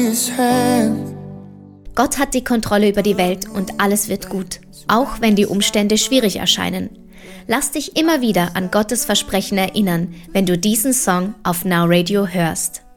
Gott hat die Kontrolle über die Welt und alles wird gut, auch wenn die Umstände schwierig erscheinen. Lass dich immer wieder an Gottes Versprechen erinnern, wenn du diesen Song auf Now Radio hörst.